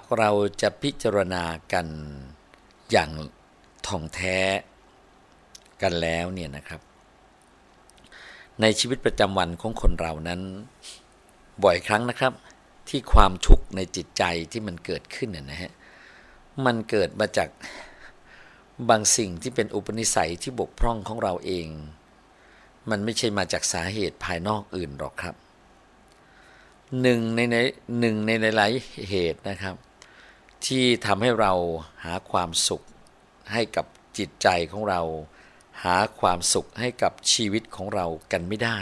เราจะพิจารณากันอย่างท่องแท้กันแล้วเนี่ยนะครับในชีวิตประจำวันของคนเรานั้นบ่อยครั้งนะครับที่ความทุกข์ในจิตใจที่มันเกิดขึ้นนะฮะมันเกิดมาจากบางสิ่งที่เป็นอุปนิสัยที่บกพร่องของเราเองมันไม่ใช่มาจากสาเหตุภายนอกอื่นหรอกครับหนึ่งในหลายเหตุนะครับที่ทำให้เราหาความสุขให้กับจิตใจของเราหาความสุขให้กับชีวิตของเรากันไม่ได้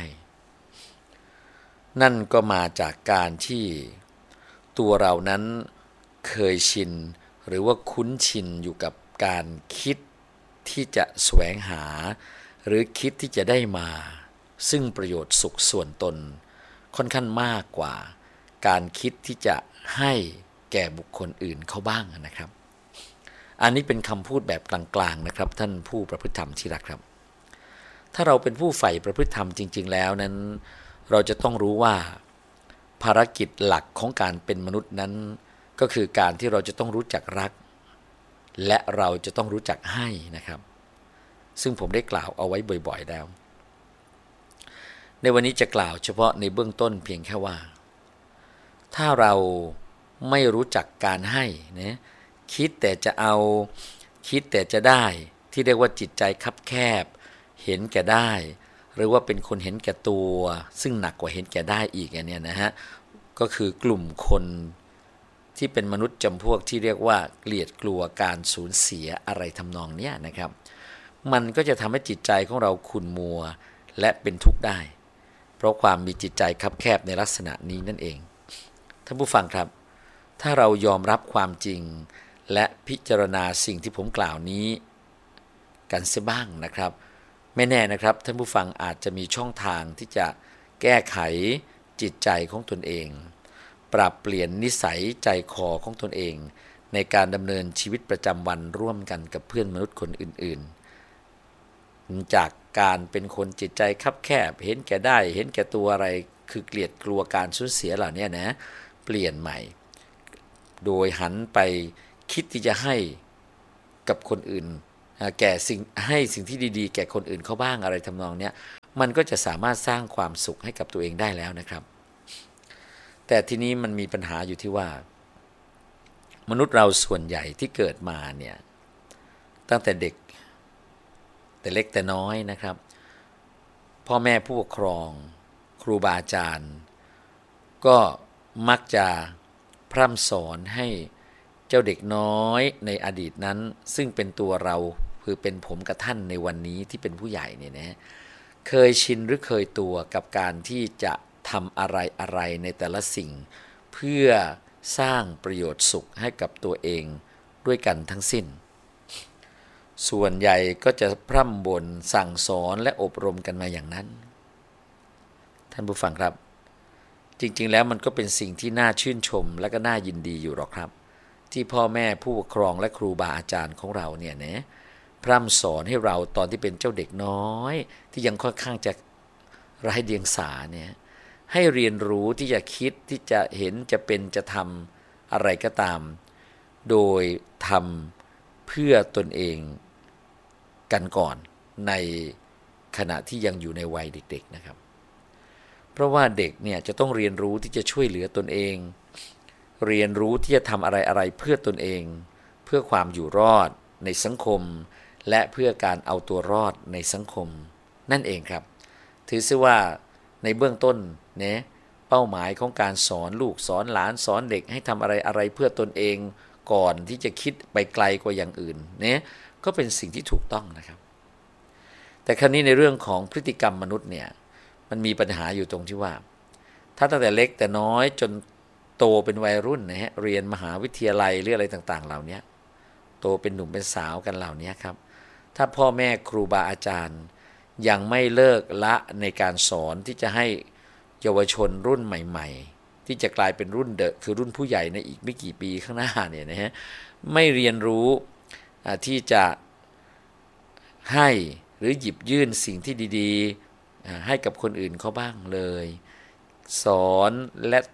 นั่นก็มาจากการที่ตัวเรานั้นเคยชินหรือว่าคุ้นชินอยู่กับการคิดที่จะแสวงหาหรือคิดที่จะได้มาซึ่งประโยชน์สุขส่วนตนค่อนข้างมากกว่าการคิดที่จะให้แก่บุคคลอื่นเขาบ้างนะครับอันนี้เป็นคำพูดแบบกลางๆนะครับท่านผู้ประพฤติธรรมที่รักครับถ้าเราเป็นผู้ใฝ่ประพฤติธรรมจริงๆแล้วนั้นเราจะต้องรู้ว่าภารกิจหลักของการเป็นมนุษย์นั้นก็คือการที่เราจะต้องรู้จักรักและเราจะต้องรู้จักให้นะครับซึ่งผมได้กล่าวเอาไว้บ่อยๆแล้วในวันนี้จะกล่าวเฉพาะในเบื้องต้นเพียงแค่ว่าถ้าเราไม่รู้จักการให้นะคิดแต่จะเอาคิดแต่จะได้ที่เรียกว่าจิตใจคับแคบเห็นแก่ได้หรือว่าเป็นคนเห็นแก่ตัวซึ่งหนักกว่าเห็นแก่ได้อีกเนี่ยนะฮะก็คือกลุ่มคนที่เป็นมนุษย์จำพวกที่เรียกว่าเกลียดกลัวการสูญเสียอะไรทำนองเนี้ยนะครับมันก็จะทำให้จิตใจของเราขุ่นมัวและเป็นทุกข์ได้เพราะความมีจิตใจคับแคบในลักษณะนี้นั่นเองท่านผู้ฟังครับถ้าเรายอมรับความจริงและพิจารณาสิ่งที่ผมกล่าวนี้กันเสียบ้างนะครับไม่แน่นะครับท่านผู้ฟังอาจจะมีช่องทางที่จะแก้ไขจิตใจของตนเองปรับเปลี่ยนนิสัยใจคอของตนเองในการดำเนินชีวิตประจำวันร่วมกันกับเพื่อนมนุษย์คนอื่นๆจากการเป็นคนจิตใจคับแคบเห็นแก่ได้เห็นแก่ตัวอะไรคือเกลียดกลัวการสูญเสียเหล่านี้นะเปลี่ยนใหม่โดยหันไปคิดที่จะให้กับคนอื่นแก่สิ่งให้สิ่งที่ดีๆแก่คนอื่นเขาบ้างอะไรทำนองเนี้ยมันก็จะสามารถสร้างความสุขให้กับตัวเองได้แล้วนะครับแต่ทีนี้มันมีปัญหาอยู่ที่ว่ามนุษย์เราส่วนใหญ่ที่เกิดมาเนี่ยตั้งแต่เด็กแต่เล็กแต่น้อยนะครับพ่อแม่ผู้ปกครองครูบาอาจารย์ก็มักจะพร่ำสอนให้เจ้าเด็กน้อยในอดีตนั้นซึ่งเป็นตัวเราคือเป็นผมกับท่านในวันนี้ที่เป็นผู้ใหญ่เนี่ยนะเคยชินหรือเคยตัวกับการที่จะทำอะไรในแต่ละสิ่งเพื่อสร้างประโยชน์สุขให้กับตัวเองด้วยกันทั้งสิ้นส่วนใหญ่ก็จะพร่ำบ่นสั่งสอนและอบรมกันมาอย่างนั้นท่านผู้ฟังครับจริงๆแล้วมันก็เป็นสิ่งที่น่าชื่นชมและก็น่ายินดีอยู่หรอกครับที่พ่อแม่ผู้ปกครองและครูบาอาจารย์ของเราเนี่ยนะพร่ำสอนให้เราตอนที่เป็นเจ้าเด็กน้อยที่ยังค่อนข้างจะไร้เดียงสาเนี่ยให้เรียนรู้ที่จะคิดที่จะเห็นจะเป็นจะทำอะไรก็ตามโดยทำเพื่อตนเองกันก่อนในขณะที่ยังอยู่ในวัยเด็กๆนะครับเพราะว่าเด็กเนี่ยจะต้องเรียนรู้ที่จะช่วยเหลือตนเองเรียนรู้ที่จะทำอะไรเพื่อตนเองเพื่อความอยู่รอดในสังคมและเพื่อการเอาตัวรอดในสังคมนั่นเองครับถือซะว่าในเบื้องต้นเนี่ยเป้าหมายของการสอนลูกสอนหลานสอนเด็กให้ทำอะไรเพื่อตนเองก่อนที่จะคิดไปไกลกว่าอย่างอื่นเนี่ยก็เป็นสิ่งที่ถูกต้องนะครับแต่คราวนี้ในเรื่องของพฤติกรรมมนุษย์เนี่ยมันมีปัญหาอยู่ตรงที่ว่าถ้าตั้งแต่เล็กแต่น้อยจนโตเป็นวัยรุ่นนะฮะเรียนมหาวิทยาลัยหรืออะไรต่างๆเหล่านี้โตเป็นหนุ่มเป็นสาวกันเหล่านี้ครับถ้าพ่อแม่ครูบาอาจารย์ยังไม่เลิกละในการสอนที่จะให้เยาวชนรุ่นใหม่ๆที่จะกลายเป็นรุ่นเดอะคือรุ่นผู้ใหญ่ในอีกไม่กี่ปีข้างหน้าเนี่ยนะฮะไม่เรียนรู้ที่จะให้หรือหยิบยื่นสิ่งที่ดีๆให้กับคนอื่นเขาบ้างเลยสอนและตอก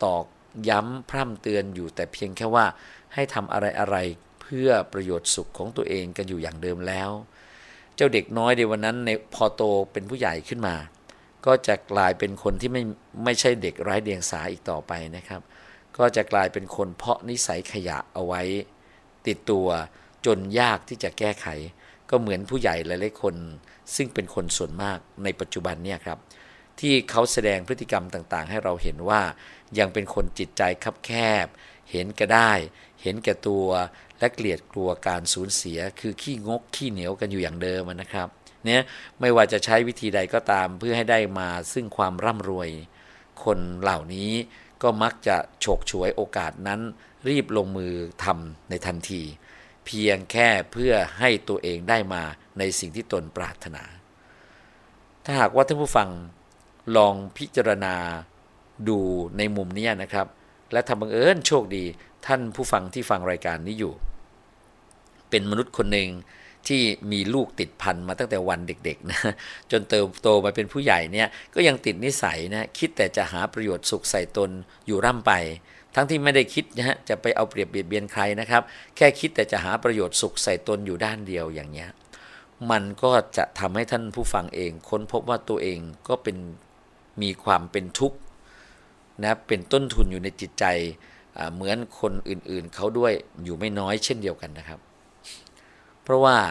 ย้ำพร่ำเตือนอยู่แต่เพียงแค่ว่าให้ทำอะไรเพื่อประโยชน์สุขของตัวเองกันอยู่อย่างเดิมแล้ว เจ้าเด็กน้อยในวันนั้นในพอโตเป็นผู้ใหญ่ขึ้นมาก็จะกลายเป็นคนที่ไม่ใช่เด็กไร้เดียงสาอีกต่อไปนะครับก็จะกลายเป็นคนเพาะนิสัยขยะเอาไว้ติดตัวจนยากที่จะแก้ไขก็เหมือนผู้ใหญ่หลายๆคนซึ่งเป็นคนส่วนมากในปัจจุบันเนี่ยครับที่เขาแสดงพฤติกรรมต่างๆให้เราเห็นว่ายังเป็นคนจิตใจคับแคบเห็นแก่ได้เห็นแก่ตัวและเกลียดกลัวการสูญเสียคือขี้งกขี้เหนียวกันอยู่อย่างเดิมนะครับเนี่ยไม่ว่าจะใช้วิธีใดก็ตามเพื่อให้ได้มาซึ่งความร่ำรวยคนเหล่านี้ก็มักจะฉกฉวยโอกาสนั้นรีบลงมือทำในทันทีเพียงแค่เพื่อให้ตัวเองได้มาในสิ่งที่ตนปรารถนาถ้าหากว่าท่านผู้ฟังลองพิจารณาดูในมุมนี้นะครับและถ้าบังเอิญโชคดีท่านผู้ฟังที่ฟังรายการนี้อยู่เป็นมนุษย์คนหนึ่งที่มีลูกติดพันมาตั้งแต่วันเด็กๆนะจนเติบโตมาเป็นผู้ใหญ่เนี่ยก็ยังติดนิสัยนะคิดแต่จะหาประโยชน์สุขใส่ตนอยู่ร่ำไปทั้งที่ไม่ได้คิดนะฮะจะไปเอาเปรียบเบียดเบียนใครนะครับแค่คิดแต่จะหาประโยชน์สุขใส่ตนอยู่ด้านเดียวอย่างเงี้ยมันก็จะทำให้ท่านผู้ฟังเองค้นพบว่าตัวเองก็มีความเป็นทุกข์นะเป็นต้นทุนอยู่ในจิตใจเหมือนคนอื่นๆเขาด้วยอยู่ไม่น้อยเช่นเดียวกันนะครับเพราะว่า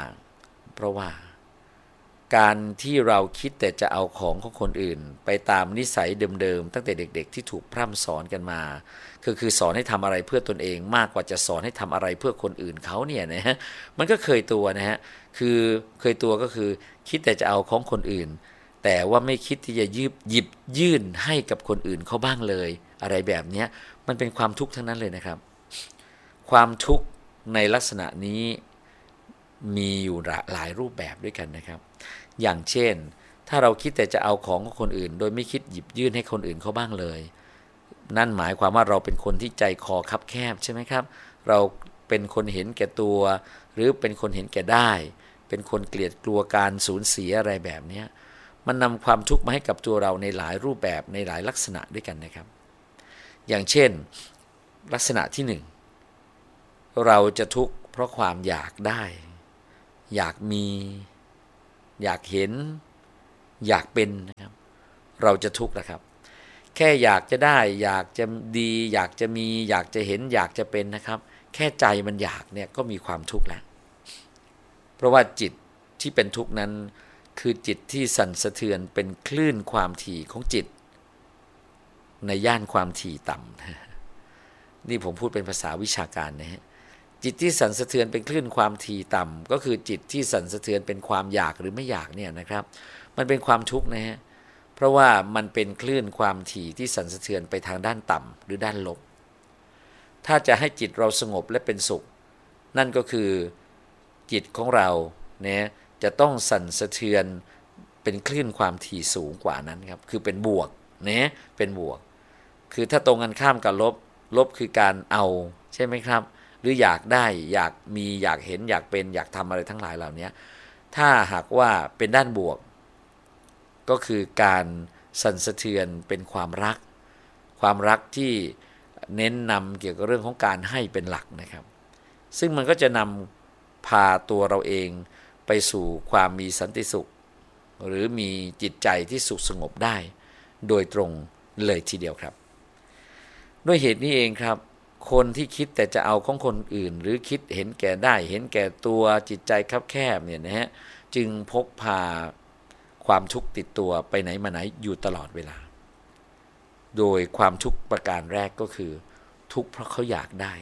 การที่เราคิดแต่จะเอาของคนอื่นไปตามนิสัยเดิมๆตั้งแต่เด็กๆที่ถูกพร่ำสอนกันมาคือสอนให้ทำอะไรเพื่อตนเองมากกว่าจะสอนให้ทำอะไรเพื่อคนอื่นเขาเนี่ยนะฮะมันก็เคยตัวนะฮะคือเคยตัวก็คือคิดแต่จะเอาของคนอื่นแต่ว่าไม่คิดที่จะหยิบยื่นให้กับคนอื่นเขาบ้างเลยอะไรแบบนี้มันเป็นความทุกข์ทั้งนั้นเลยนะครับความทุกข์ในลักษณะนี้มีอยู่หลายรูปแบบด้วยกันนะครับอย่างเช่นถ้าเราคิดแต่จะเอาของของคนอื่นโดยไม่คิดหยิบยื่นให้คนอื่นเขาบ้างเลยนั่นหมายความว่าเราเป็นคนที่ใจคอคับแคบใช่ไหมครับเราเป็นคนเห็นแก่ตัวหรือเป็นคนเห็นแก่ได้เป็นคนเกลียดกลัวการสูญเสียอะไรแบบนี้มันนำความทุกข์มาให้กับตัวเราในหลายรูปแบบในหลายลักษณะด้วยกันนะครับอย่างเช่นลักษณะที่หนึ่งเราจะทุกข์เพราะความอยากได้อยากมีอยากเห็นอยากเป็นนะครับเราจะทุกข์นะครับแค่อยากจะได้อยากจะดีอยากจะมีอยากจะเห็นอยากจะเป็นนะครับแค่ใจมันอยากเนี่ยก็มีความทุกข์แล้วเพราะว่าจิตที่เป็นทุกข์นั้นคือจิตที่สั่นสะเทือนเป็นคลื่นความถี่ของจิตในย่านความถี่ต่ำนี่ผมพูดเป็นภาษาวิชาการนะฮะจิตที่สั่นสะเทือนเป็นคลื่นความถี่ต่ำก็คือจิตที่สั่นสะเทือนเป็นความอยากหรือไม่อยากเนี่ยนะครับมันเป็นความทุกข์นะฮะเพราะว่ามันเป็นคลื่นความถี่ที่สั่นสะเทือนไปทางด้านต่ำหรือด้านลบถ้าจะให้จิตเราสงบและเป็นสุขนั่นก็คือจิตของเราเนี่ยจะต้องสั่นสะเทือนเป็นคลื่นความถี่สูงกว่านั้นครับคือเป็นบวกเนี่ยเป็นบวกคือถ้าตรงกันข้ามกับลบคือการเอาใช่ไหมครับหรืออยากได้อยากมีอยากเห็นอยากเป็นอยากทำอะไรทั้งหลายเหล่านี้ถ้าหากว่าเป็นด้านบวกก็คือการสั่นสะเทือนเป็นความรักที่เน้นนำเกี่ยวกับเรื่องของการให้เป็นหลักนะครับซึ่งมันก็จะนำพาตัวเราเองไปสู่ความมีสันติสุขหรือมีจิตใจที่สุขสงบได้โดยตรงเลยทีเดียวครับด้วยเหตุนี้เองครับคนที่คิดแต่จะเอาของคนอื่นหรือคิดเห็นแก่ได้เห็นแก่ตัวจิตใจคับแคบเนี่ยนะฮะจึงพกพาความทุกข์ติดตัวไปไหนมาไหนอยู่ตลอดเวลาโดยความทุกข์ประการแรกก็คือทุกข์เพราะเขาอยากได้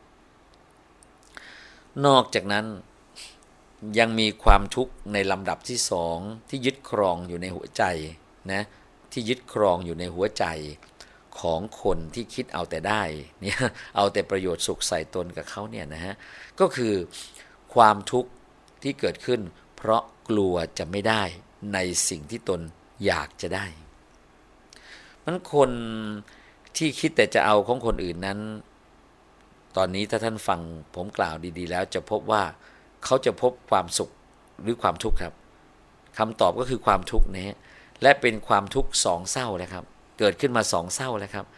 นอกจากนั้นยังมีความทุกข์ในลำดับที่สองที่ยึดครองอยู่ในหัวใจนะที่ยึดครองอยู่ในหัวใจของคนที่คิดเอาแต่ได้เนี่ยเอาแต่ประโยชน์สุขใส่ตนกับเขาเนี่ยนะฮะก็คือความทุกข์ที่เกิดขึ้นเพราะกลัวจะไม่ได้ในสิ่งที่ตนอยากจะได้มันคนที่คิดแต่จะเอาของคนอื่นนั้นตอนนี้ถ้าท่านฟังผมกล่าวดีๆแล้วจะพบว่าเขาจะพบความสุขหรือความทุกข์ครับคำตอบก็คือความทุกข์นะฮะและเป็นความทุกข์สองเศร้าแล้วครับเกิดขึ้นมาสองเศร้าแล้วครับ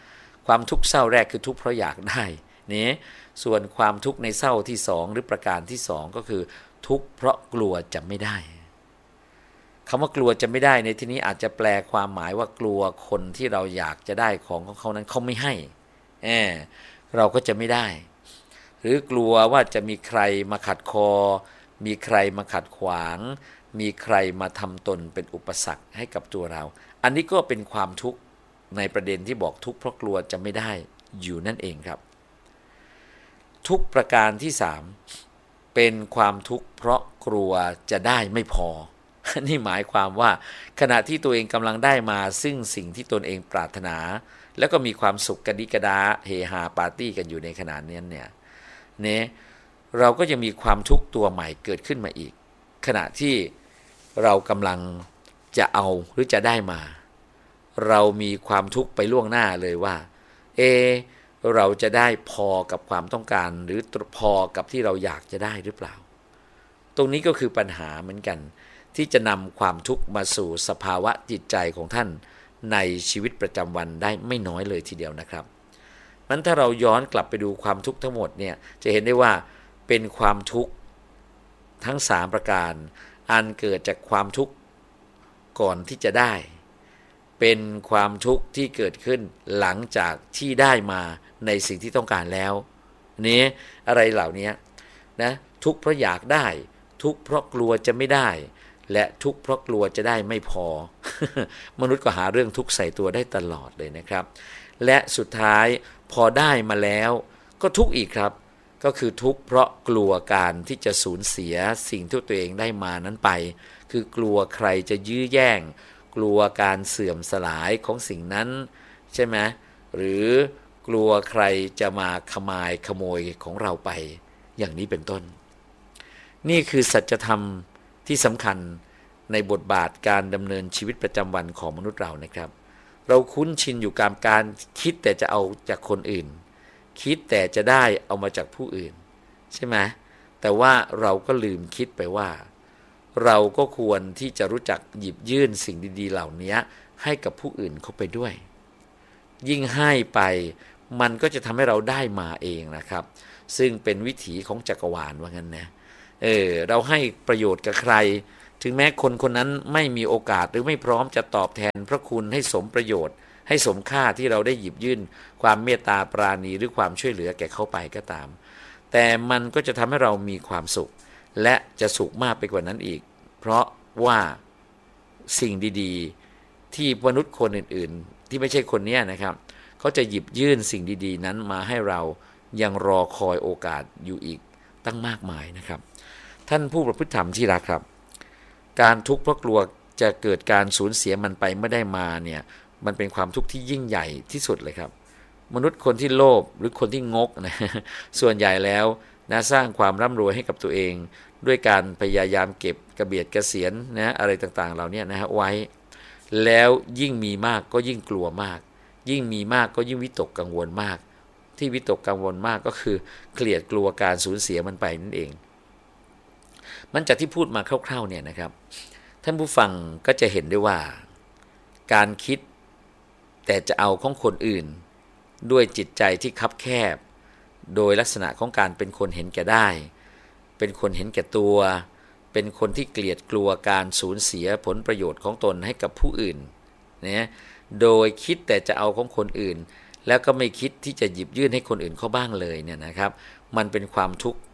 ความทุกข์เศร้าแรกคือทุกข์เพราะอยากได้นี่ส่วนความทุกข์ในเศร้าที่สองหรือประการที่สองก็คือทุกข์เพราะกลัวจะไม่ได้คำว่ากลัวจะไม่ได้ในที่นี้อาจจะแปลความหมายว่ากลัวคนที่เราอยากจะได้ของเขานั้นเขาไม่ให้เราก็จะไม่ได้หรือกลัวว่าจะมีใครมาขัดคอมีใครมาขัดขวางมีใครมาทำตนเป็นอุปสรรคให้กับตัวเราอันนี้ก็เป็นความทุกข์ในประเด็นที่บอกทุกข์เพราะกลัวจะไม่ได้อยู่นั่นเองครับทุกประการที่สามเป็นความทุกข์เพราะกลัวจะได้ไม่พอนี่หมายความว่าขณะที่ตัวเองกำลังได้มาซึ่งสิ่งที่ตนเองปรารถนาแล้วก็มีความสุขกระดิกระดาเฮฮาปาร์ตี้กันอยู่ในขณะนี้เนี่ยเราก็ยังมีความทุกข์ตัวใหม่เกิดขึ้นมาอีกขณะที่เรากำลังจะเอาหรือจะได้มาเรามีความทุกข์ไปล่วงหน้าเลยว่าเราจะได้พอกับความต้องการหรือพอกับที่เราอยากจะได้หรือเปล่าตรงนี้ก็คือปัญหาเหมือนกันที่จะนำความทุกข์มาสู่สภาวะจิตใจของท่านในชีวิตประจำวันได้ไม่น้อยเลยทีเดียวนะครับนั้นถ้าเราย้อนกลับไปดูความทุกข์ทั้งหมดเนี่ยจะเห็นได้ว่าเป็นความทุกข์ทั้ง3ประการอันเกิดจากความทุกข์ก่อนที่จะได้เป็นความทุกข์ที่เกิดขึ้นหลังจากที่ได้มาในสิ่งที่ต้องการแล้วนี้อะไรเหล่านี้นะทุกข์เพราะอยากได้ทุกข์เพราะกลัวจะไม่ได้และทุกข์เพราะกลัวจะได้ไม่พอ มนุษย์ก็หาเรื่องทุกข์ใส่ตัวได้ตลอดเลยนะครับและสุดท้ายพอได้มาแล้วก็ทุกข์อีกครับก็คือทุกข์เพราะกลัวการที่จะสูญเสียสิ่งที่ตัวเองได้มานั้นไปคือกลัวใครจะยื้อแย่งกลัวการเสื่อมสลายของสิ่งนั้นใช่ไหมหรือกลัวใครจะมาขโมยของเราไปอย่างนี้เป็นต้นนี่คือสัจธรรมที่สำคัญในบทบาทการดำเนินชีวิตประจำวันของมนุษย์เรานะครับเราคุ้นชินอยู่กับการคิดแต่จะเอาจากคนอื่นคิดแต่จะได้เอามาจากผู้อื่นใช่ไหมแต่ว่าเราก็ลืมคิดไปว่าเราก็ควรที่จะรู้จักหยิบยื่นสิ่งดีๆเหล่านี้ให้กับผู้อื่นเข้าไปด้วยยิ่งให้ไปมันก็จะทำให้เราได้มาเองนะครับซึ่งเป็นวิถีของจักรวาลว่างั้นนะเราให้ประโยชน์กับใครถึงแม้คนคนนั้นไม่มีโอกาสหรือไม่พร้อมจะตอบแทนพระคุณให้สมประโยชน์ให้สมค่าที่เราได้หยิบยื่นความเมตตาปราณีหรือความช่วยเหลือแก่เขาไปก็ตามแต่มันก็จะทำให้เรามีความสุขและจะสุขมากไปกว่านั้นอีกเพราะว่าสิ่งดีๆที่มนุษย์คนอื่นๆที่ไม่ใช่คนนี้นะครับเขาจะหยิบยื่นสิ่งดีๆนั้นมาให้เรายังรอคอยโอกาสอยู่อีกตั้งมากมายนะครับท่านผู้ประพฤติธรรมที่รักครับการทุกข์เพราะกลัวจะเกิดการสูญเสียมันไปไม่ได้มาเนี่ยมันเป็นความทุกข์ที่ยิ่งใหญ่ที่สุดเลยครับมนุษย์คนที่โลภหรือคนที่งกนะส่วนใหญ่แล้วนะสร้างความร่ำรวยให้กับตัวเองด้วยการพยายามเก็บกระเบียดกระเสียนนะอะไรต่างๆเหล่านี้นะฮะไว้แล้วยิ่งมีมากก็ยิ่งกลัวมากยิ่งมีมากก็ยิ่งวิตกกังวลมากที่วิตกกังวลมากก็คือเกลียดกลัวการสูญเสียมันไปนั่นเองมันจากที่พูดมาคร่าวๆเนี่ยนะครับท่านผู้ฟังก็จะเห็นได้ว่าการคิดแต่จะเอาของคนอื่นด้วยจิตใจที่คับแคบโดยลักษณะของการเป็นคนเห็นแก่ได้เป็นคนเห็นแก่ตัวเป็นคนที่เกลียดกลัวการสูญเสียผลประโยชน์ของตนให้กับผู้อื่นนะโดยคิดแต่จะเอาของคนอื่นแล้วก็ไม่คิดที่จะหยิบยื่นให้คนอื่นเขาบ้างเลยเนี่ยนะครับมันเป็นความทุกข์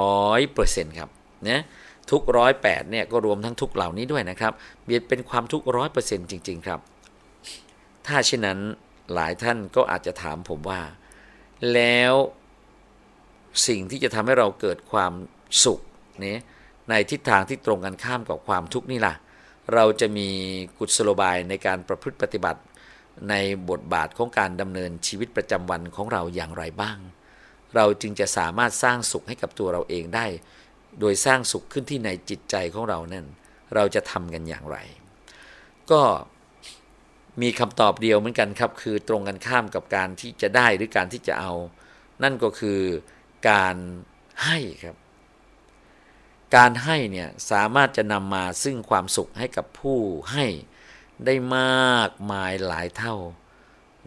100%ครับนะทุก108เนี่ยก็รวมทั้งทุกเหล่านี้ด้วยนะครับเบียดเป็นความทุกข์100%จริงๆครับถ้าเช่นนั้นหลายท่านก็อาจจะถามผมว่าแล้วสิ่งที่จะทำให้เราเกิดความสุขเนี่ยในทิศทางที่ตรงกันข้ามกับความทุกข์นี่ล่ะเราจะมีกุศโลบายในการประพฤติปฏิบัติในบทบาทของการดำเนินชีวิตประจำวันของเราอย่างไรบ้างเราจึงจะสามารถสร้างสุขให้กับตัวเราเองได้โดยสร้างสุขขึ้นที่ในจิตใจของเรานั่นเราจะทำกันอย่างไรก็มีคำตอบเดียวเหมือนกันครับคือตรงกันข้ามกับการที่จะได้หรือการที่จะเอานั่นก็คือการให้ครับการให้เนี่ยสามารถจะนำมาซึ่งความสุขให้กับผู้ให้ได้มากมายหลายเท่านะ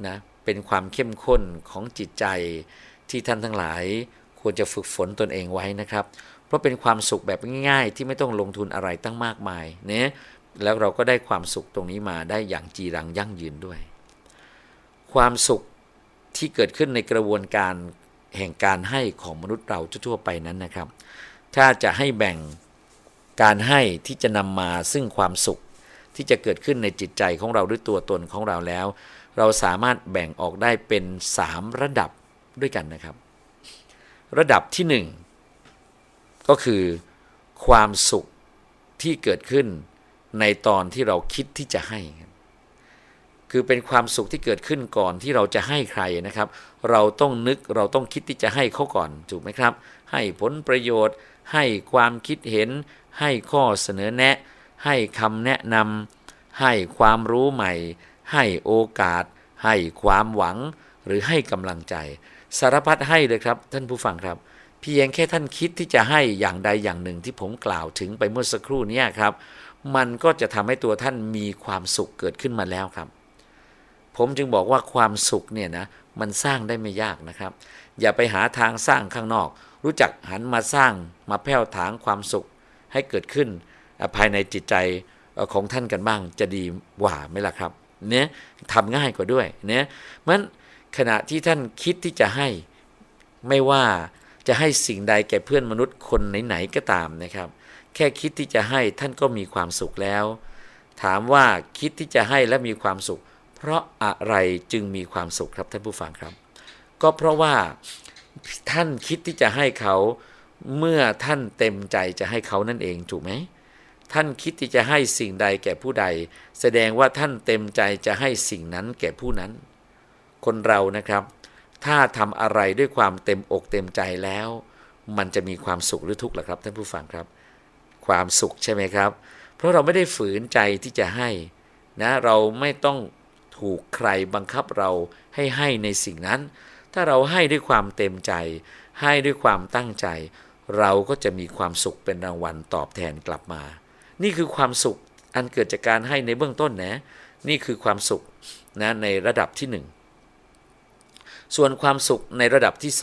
เป็นความเข้มข้นของจิตใจที่ท่านทั้งหลายควรจะฝึกฝนตนเองไว้นะครับเพราะเป็นความสุขแบบง่ายๆที่ไม่ต้องลงทุนอะไรตั้งมากมายเนี่ยแล้วเราก็ได้ความสุขตรงนี้มาได้อย่างจีรังยั่งยืนด้วยความสุขที่เกิดขึ้นในกระบวนการแห่งการให้ของมนุษย์เราทั่วไปนั้นนะครับถ้าจะให้แบ่งการให้ที่จะนำมาซึ่งความสุขที่จะเกิดขึ้นในจิตใจของเราด้วยตัวตนของเราแล้วเราสามารถแบ่งออกได้เป็น3ระดับด้วยกันนะครับระดับที่1ก็คือความสุขที่เกิดขึ้นในตอนที่เราคิดที่จะให้คือเป็นความสุขที่เกิดขึ้นก่อนที่เราจะให้ใครนะครับเราต้องนึกเราต้องคิดที่จะให้เขาก่อนถูกไหมครับให้ผลประโยชน์ให้ความคิดเห็นให้ข้อเสนอแนะให้คำแนะนำให้ความรู้ใหม่ให้โอกาสให้ความหวังหรือให้กำลังใจสารพัดให้เลยครับท่านผู้ฟังครับเพียงแค่ท่านคิดที่จะให้อย่างใดอย่างหนึ่งที่ผมกล่าวถึงไปเมื่อสักครู่นี้ครับมันก็จะทำให้ตัวท่านมีความสุขเกิดขึ้นมาแล้วครับผมจึงบอกว่าความสุขเนี่ยนะมันสร้างได้ไม่ยากนะครับอย่าไปหาทางสร้างข้างนอกรู้จักหันมาสร้างมาแผ่วถางความสุขให้เกิดขึ้นภายในจิตใจของท่านกันบ้างจะดีกว่าไหมล่ะครับเนี่ยทำง่ายกว่าด้วยเนี่ยมันขณะที่ท่านคิดที่จะให้ไม่ว่าจะให้สิ่งใดแก่เพื่อนมนุษย์คนไหนๆก็ตามนะครับแค่คิดที่จะให้ท่านก็มีความสุขแล้วถามว่าคิดที่จะให้และมีความสุขเพราะอะไรจึงมีความสุขครับท่านผู้ฟังครับก็เพราะว่าท่านคิดที่จะให้เขาเมื่อท่านเต็มใจจะให้เขานั่นเองถูกไหมท่านคิดที่จะให้สิ่งใดแก่ผู้ใดแสดงว่าท่านเต็มใจจะให้สิ่งนั้นแก่ผู้นั้นคนเรานะครับถ้าทำอะไรด้วยความเต็มอกเต็มใจแล้วมันจะมีความสุขหรือทุกข์ล่ะครับท่านผู้ฟังครับความสุขใช่ไหมครับเพราะเราไม่ได้ฝืนใจที่จะให้นะเราไม่ต้องถูกใครบังคับเราให้ในสิ่งนั้นถ้าเราให้ด้วยความเต็มใจให้ด้วยความตั้งใจเราก็จะมีความสุขเป็นรางวัลตอบแทนกลับมานี่คือความสุขอันเกิดจากการให้ในเบื้องต้นนะนี่คือความสุขนะในระดับที่1ส่วนความสุขในระดับที่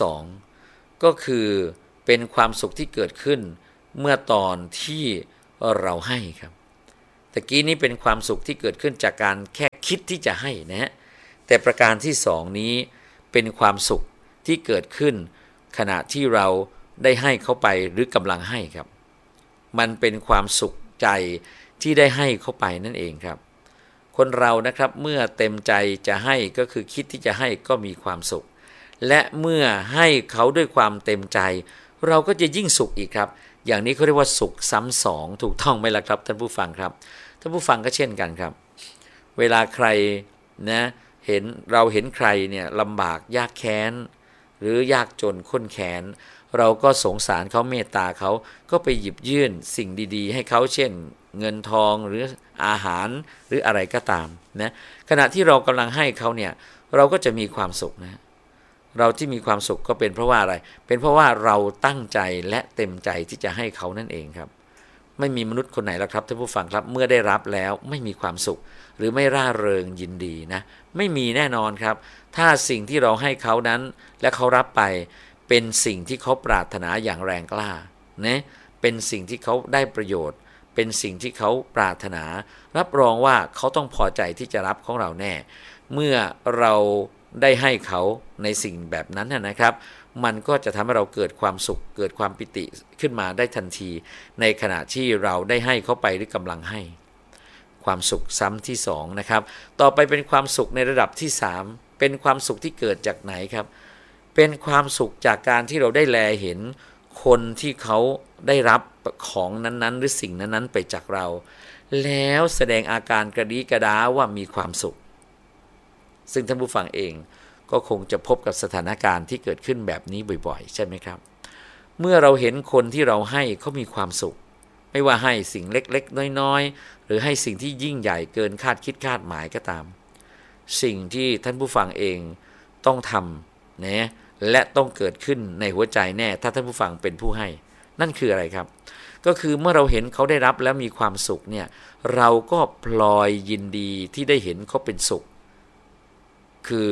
2ก็คือเป็นความสุขที่เกิดขึ้นเมื่อตอนที่เราให้ครับตะกี้นี้เป็นความสุขที่เกิดขึ้นจากการแค่คิดที่จะให้นะฮะแต่ประการที่2นี้เป็นความสุขที่เกิดขึ้นขณะที่เราได้ให้เขาไปหรือกำลังให้ครับมันเป็นความสุขใจที่ได้ให้เขาไปนั่นเองครับคนเรานะครับเมื่อเต็มใจจะให้ก็คือคิดที่จะให้ก็มีความสุขและเมื่อให้เขาด้วยความเต็มใจเราก็จะยิ่งสุขอีกครับอย่างนี้เขาเรียกว่าสุขซ้ำสองถูกต้องไหมล่ะครับท่านผู้ฟังครับท่านผู้ฟังก็เช่นกันครับเวลาใครนะเราเห็นใครเนี่ยลำบากยากแค้นหรือยากจนข้นแค้นเราก็สงสารเขาเมตตาเขาก็ไปหยิบยื่นสิ่งดีๆให้เขาเช่นเงินทองหรืออาหารหรืออะไรก็ตามนะขณะที่เรากำลังให้เขาเนี่ยเราก็จะมีความสุขนะเราที่มีความสุขก็เป็นเพราะว่าอะไรเป็นเพราะว่าเราตั้งใจและเต็มใจที่จะให้เขานั่นเองครับไม่มีมนุษย์คนไหนหรอกครับท่านผู้ฟังครับเมื่อได้รับแล้วไม่มีความสุขหรือไม่ร่าเริงยินดีนะไม่มีแน่นอนครับถ้าสิ่งที่เราให้เขานั้นและเขารับไปเป็นสิ่งที่เขาปรารถนาอย่างแรงกล้านะเป็นสิ่งที่เขาได้ประโยชน์เป็นสิ่งที่เขาปรารถนารับรองว่าเขาต้องพอใจที่จะรับของเราแน่เมื่อเราได้ให้เขาในสิ่งแบบนั้นนะครับมันก็จะทำให้เราเกิดความสุขเกิดความปิติขึ้นมาได้ทันทีในขณะที่เราได้ให้เขาไปหรือกำลังให้ความสุขซ้ำที่2นะครับต่อไปเป็นความสุขในระดับที่3เป็นความสุขที่เกิดจากไหนครับเป็นความสุขจากการที่เราได้แลเห็นคนที่เขาได้รับของนั้นๆหรือสิ่งนั้นๆไปจากเราแล้วแสดงอาการกระดีกระดาว่ามีความสุขซึ่งท่านผู้ฟังเองก็คงจะพบกับสถานการณ์ที่เกิดขึ้นแบบนี้บ่อยๆใช่ไหมครับเมื่อเราเห็นคนที่เราให้เขามีความสุขไม่ว่าให้สิ่งเล็กๆน้อยๆหรือให้สิ่งที่ยิ่งใหญ่เกินคาดคิดคาดหมายก็ตามสิ่งที่ท่านผู้ฟังเองต้องทำนะและต้องเกิดขึ้นในหัวใจแน่ถ้าท่านผู้ฟังเป็นผู้ให้นั่นคืออะไรครับก็คือเมื่อเราเห็นเขาได้รับแล้วมีความสุขเนี่ยเราก็พลอยยินดีที่ได้เห็นเขาเป็นสุขคือ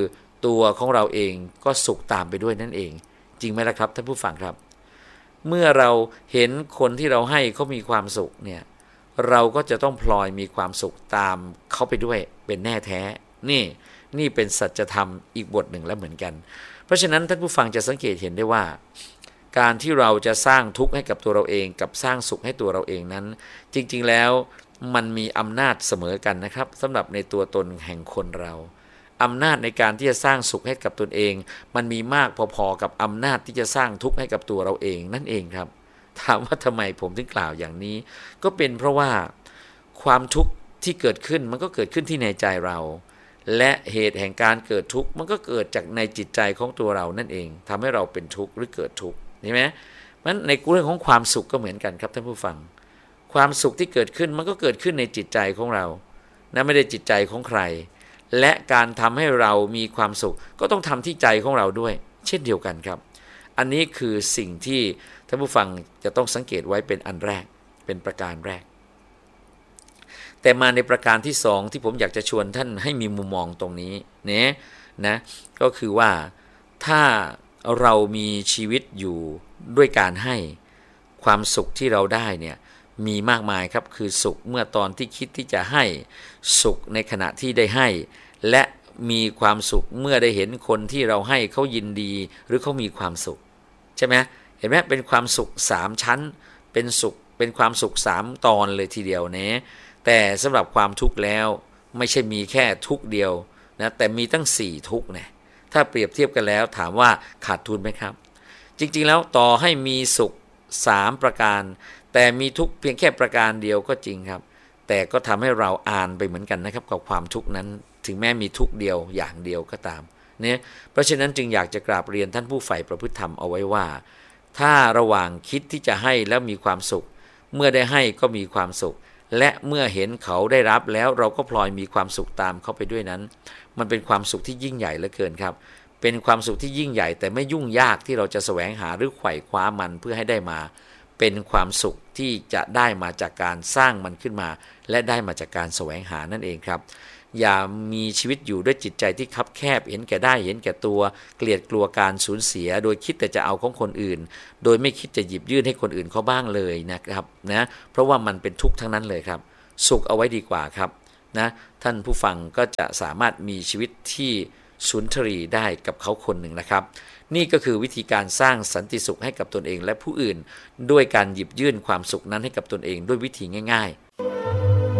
ตัวของเราเองก็สุขตามไปด้วยนั่นเองจริงไหมล่ะครับท่านผู้ฟังครับเมื่อเราเห็นคนที่เราให้เขามีความสุขเนี่ยเราก็จะต้องพลอยมีความสุขตามเขาไปด้วยเป็นแน่แท้นี่เป็นสัจธรรมอีกบทหนึ่งแล้วเหมือนกันเพราะฉะนั้นท่านผู้ฟังจะสังเกตเห็นได้ว่าการที่เราจะสร้างทุกข์ให้กับตัวเราเองกับสร้างสุขให้ตัวเราเองนั้นจริงๆแล้วมันมีอำนาจเสมอกันนะครับสำหรับในตัวตนแห่งคนเราอำนาจในการที่จะสร้างสุขให้กับตนเองมันมีมากพอๆกับอำนาจที่จะสร้างทุกข์ให้กับตัวเราเองนั่นเองครับถามว่าทำไมผมถึงกล่าวอย่างนี้ก็เป็นเพราะว่าความทุกข์ที่เกิดขึ้นมันก็เกิดขึ้นที่ในใจเราและเหตุแห่งการเกิดทุกข์มันก็เกิดจากในจิตใจของตัวเรานั่นเองทำให้เราเป็นทุกข์หรือเกิดทุกข์เห็นไหมมันในเรื่องของความสุขก็เหมือนกันครับท่านผู้ฟังความสุขที่เกิดขึ้นมันก็เกิดขึ้นในจิตใจของเรานะไม่ได้จิตใจของใครและการทำให้เรามีความสุขก็ต้องทำที่ใจของเราด้วยเช่นเดียวกันครับอันนี้คือสิ่งที่ท่านผู้ฟังจะต้องสังเกตไว้เป็นอันแรกเป็นประการแรกแต่มาในประการที่สองที่ผมอยากจะชวนท่านให้มีมุมมองตรงนี้นะก็คือว่าถ้าเรามีชีวิตอยู่ด้วยการให้ความสุขที่เราได้เนี่ยมีมากมายครับคือสุขเมื่อตอนที่คิดที่จะให้สุขในขณะที่ได้ให้และมีความสุขเมื่อได้เห็นคนที่เราให้เขายินดีหรือเขามีความสุขใช่ไหมเห็นไหมเป็นความสุข3ชั้นเป็นความสุข3ตอนเลยทีเดียวนะแต่สำหรับความทุกข์แล้วไม่ใช่มีแค่ทุกข์เดียวนะแต่มีตั้ง4ทุกข์นะถ้าเปรียบเทียบกันแล้วถามว่าขาดทุนไหมครับจริงๆแล้วต่อให้มีสุข3ประการแต่มีทุกข์เพียงแค่ประการเดียวก็จริงครับแต่ก็ทำให้เราอ่านไปเหมือนกันนะครับกับความทุกข์นั้นถึงแม้มีทุกข์เดียวอย่างเดียวก็ตามเนี่ยเพราะฉะนั้นจึงอยากจะกราบเรียนท่านผู้ใฝ่ประพฤติธรรมเอาไว้ว่าถ้าระหว่างคิดที่จะให้แล้วมีความสุขเมื่อได้ให้ก็มีความสุขและเมื่อเห็นเขาได้รับแล้วเราก็พลอยมีความสุขตามเขาไปด้วยนั้นมันเป็นความสุขที่ยิ่งใหญ่เหลือเกินครับเป็นความสุขที่ยิ่งใหญ่แต่ไม่ยุ่งยากที่เราจะแสวงหาหรือไขว่คว้ามันเพื่อให้ได้มาเป็นความสุขที่จะได้มาจากการสร้างมันขึ้นมาและได้มาจากการแสวงหานั่นเองครับอย่ามีชีวิตอยู่ด้วยจิตใจที่คับแคบเห็นแก่ได้เห็นแก่ตัวเกลียดกลัวการสูญเสียโดยคิดแต่จะเอาของคนอื่นโดยไม่คิดจะหยิบยื่นให้คนอื่นเขาบ้างเลยนะครับนะเพราะว่ามันเป็นทุกข์ทั้งนั้นเลยครับสุขเอาไว้ดีกว่าครับนะท่านผู้ฟังก็จะสามารถมีชีวิตที่สุนทรีได้กับเขาคนหนึ่งนะครับนี่ก็คือวิธีการสร้างสันติสุขให้กับตนเองและผู้อื่นด้วยการหยิบยื่นความสุขนั้นให้กับตนเองด้วยวิธีง่ายๆ